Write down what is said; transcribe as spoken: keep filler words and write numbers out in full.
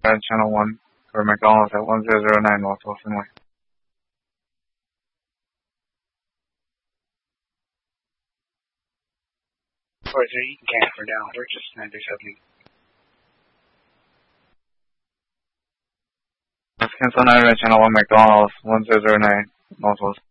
Channel one for McDonald's at one zero zero nine North Wilson Way. four three, Canfor down, purchase ninety seven. Let's cancel nine Red Channel one McDonald's one zero zero nine North Wilson.